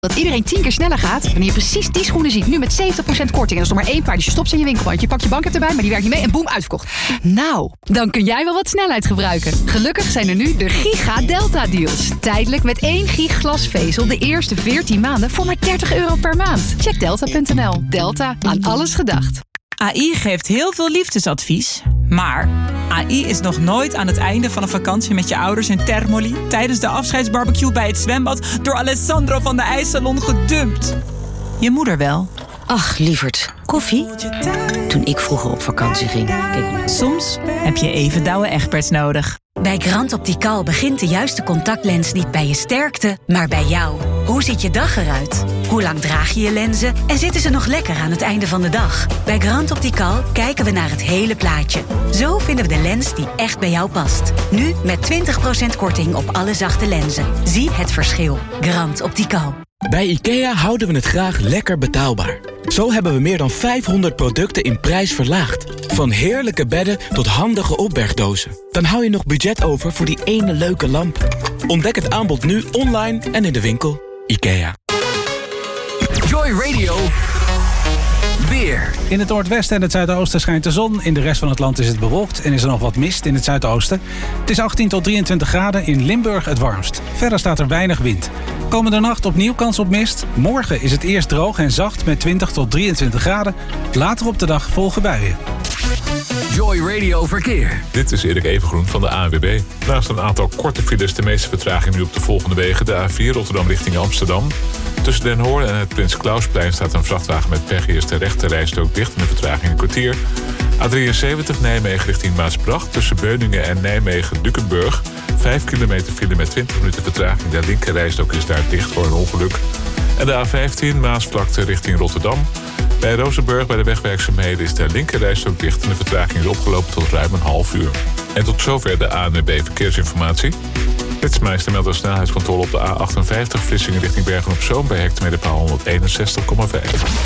Dat iedereen 10 keer sneller gaat wanneer je precies die schoenen ziet. Nu met 70% korting. En dat is nog maar 1 paar. Dus je stopt ze in je winkelmandje. Je pakt je bank erbij, maar die werkt niet mee. En boem, uitverkocht. Nou, dan kun jij wel wat snelheid gebruiken. Gelukkig zijn er nu de Giga Delta deals. Tijdelijk met 1 gig glasvezel de eerste 14 maanden voor maar €30 per maand. Check delta.nl. Delta, aan alles gedacht. AI geeft heel veel liefdesadvies, maar AI is nog nooit aan het einde van een vakantie met je ouders in Termoli tijdens de afscheidsbarbecue bij het zwembad door Alessandro van de IJssalon gedumpt. Je moeder wel. Ach, lieverd. Koffie? Toen ik vroeger op vakantie ging. Kijk. Soms heb je even Douwe Egberts nodig. Bij Grand Optical begint de juiste contactlens niet bij je sterkte, maar bij jou. Hoe ziet je dag eruit? Hoe lang draag je je lenzen? En zitten ze nog lekker aan het einde van de dag? Bij Grand Optical kijken we naar het hele plaatje. Zo vinden we de lens die echt bij jou past. Nu met 20% korting op alle zachte lenzen. Zie het verschil. Grand Optical. Bij IKEA houden we het graag lekker betaalbaar. Zo hebben we meer dan 500 producten in prijs verlaagd. Van heerlijke bedden tot handige opbergdozen. Dan hou je nog budget over voor die ene leuke lamp. Ontdek het aanbod nu online en in de winkel. IKEA. Joy Radio. Weer. In het noordwesten en het zuidoosten schijnt de zon. In de rest van het land is het bewolkt en is er nog wat mist in het zuidoosten. Het is 18 tot 23 graden, in Limburg het warmst. Verder staat er weinig wind. Komende nacht opnieuw kans op mist. Morgen is het eerst droog en zacht met 20 tot 23 graden. Later op de dag volgen buien. Joy Radio Verkeer. Dit is Erik Evengroen van de ANWB. Naast een aantal korte files de meeste vertraging nu op de volgende wegen. De A4 Rotterdam richting Amsterdam. Tussen Den Hoorn en het Prins Klausplein staat een vrachtwagen met pech. Eerst de rechte rijstrook dicht en de vertraging een kwartier. A73 Nijmegen richting Maasbracht. Tussen Beuningen en Nijmegen-Dukenburg. 5 kilometer file met 20 minuten vertraging. De linker rijstrook is daar dicht voor een ongeluk. En de A15 Maasvlakte richting Rotterdam. Bij Rozenburg bij de wegwerkzaamheden is de linkerrijstrook dicht en de vertraging is opgelopen tot ruim een half uur. En tot zover de ANWB Verkeersinformatie. Flitsmeister meldt een snelheidscontrole op de A58 Vlissingen richting Bergen op Zoom bij hectometerpaal 161,5.